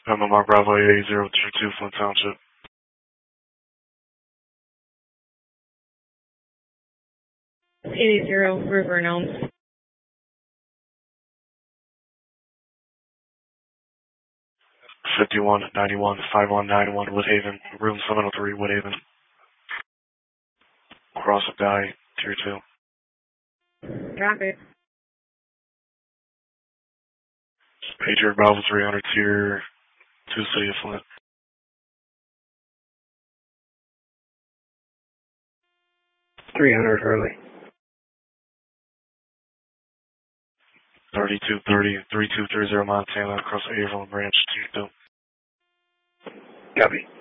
MMR Bravo 8022 Flint Township. 80 River and Elms. 5191 5191 Woodhaven, room 703 Woodhaven. Cross of Guy, tier 2. Copy. Patriot Bravo 300, tier 2, City of Flint. 300 Hurley. 3230, 3230 Montana, across Avon Branch, tier 2. Copy.